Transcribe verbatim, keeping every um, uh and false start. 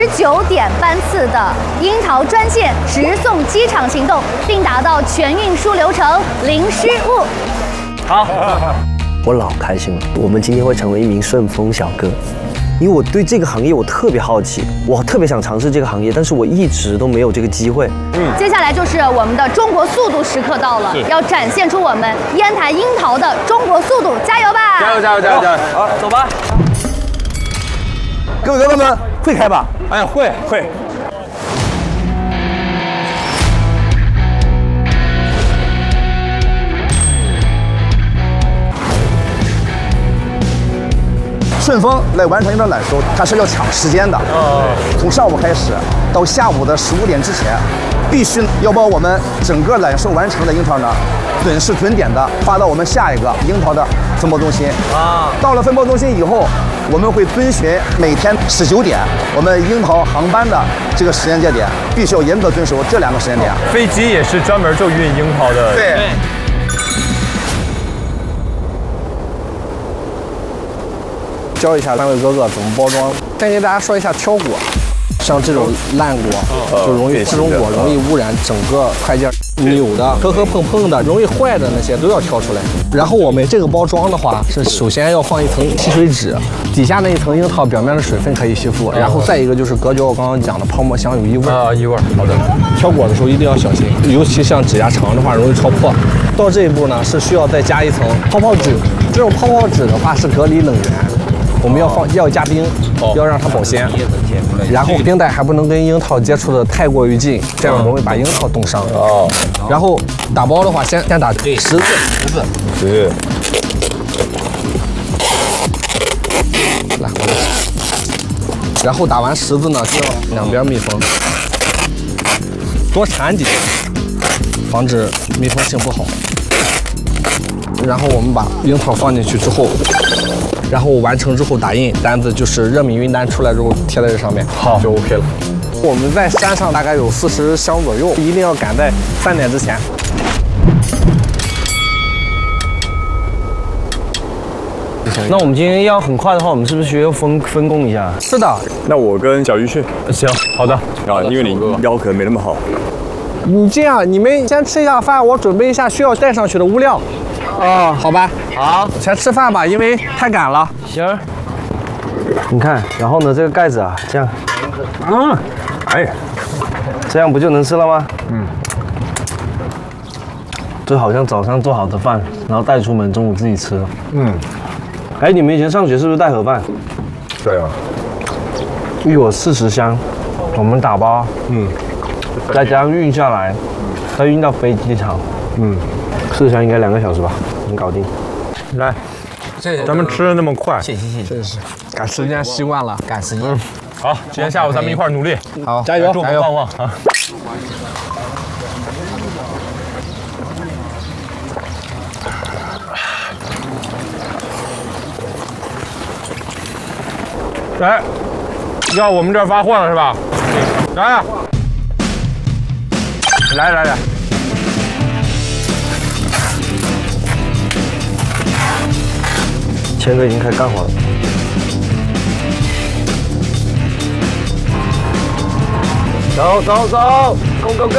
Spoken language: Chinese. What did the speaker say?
九点班次的樱桃专线直送机场行动，并达到全运输流程零失误。 好，我老开心了。我们今天会成为一名顺丰小哥，因为我对这个行业我特别好奇，我特别想尝试这个行业，但是我一直都没有这个机会。 嗯，接下来就是我们的中国速度时刻到了，要展现出我们烟台樱桃的中国速度，加油吧！ 加油加油加油加油！好，走吧。各位哥哥们，会开吧？哎呀，会会。顺丰来完成一段揽收，它是要抢时间的。哦。从上午开始到下午的十五点之前，必须要把我们整个揽收完成的樱桃呢，准时准点的发到我们下一个樱桃的分包中心。啊。到了分包中心以后，我们会遵循每天十九点我们樱桃航班的这个时间节点，必须要严格遵守这两个时间点。 飞机也是专门就运樱桃的。 对。对教一下三位哥哥怎么包装。先给大家说一下挑果，像这种烂果就容易，这种果容易污染整个快件，扭的、磕磕碰碰的、容易坏的那些都要挑出来。然后我们这个包装的话，是首先要放一层吸水纸，底下那一层樱桃表面的水分可以吸附，然后再一个就是隔绝我刚刚讲的泡沫香有异味啊，异味。好的，挑果的时候一定要小心，尤其像指甲长的话容易戳破。到这一步呢，是需要再加一层泡泡纸，这种泡泡纸的话是隔离冷源。我们要放要加冰，要让它保鲜，然后冰袋还不能跟樱桃接触的太过于近，这样容易把樱桃冻伤。哦。然后打包的话，先先打十字，十字，对。来，然后打完十字呢，就要两边密封，多缠几，防止密封性不好。然后我们把樱桃放进去之后。然后完成之后打印，单子就是热敏云单出来之后贴在这上面，好就 OK 了。我们在山上大概有四十箱左右，一定要赶在三点之前。 那我们今天要很快的话，我们是不是需要分分工一下？ 是的。 那我跟小鱼去。行，好的。啊，因为你腰可能没那么好。 你这样，你们先吃一下饭，我准备一下需要带上去的物料。哦，好吧，好，先吃饭吧，因为太赶了。 行。你看，然后呢，这个盖子啊，这样，嗯，哎，这样不就能吃了吗？嗯。就好像早上做好的饭，然后带出门，中午自己吃。嗯。哎，你们以前上学是不是带盒饭？ 对啊。 一伙四十箱，我们打包，嗯，再加上运下来，再运到飞机场，嗯。四箱应该两个小时吧，能搞定。 来，咱们吃的那么快， 谢谢谢谢，真是赶时间习惯了，赶时间。 嗯，好，今天下午咱们一块儿努力， 好，加油， 加油，旺旺啊！来，要我们这儿发货了是吧？来呀，来来来。 谦哥已经开始干活了。走走走，Go Go Go！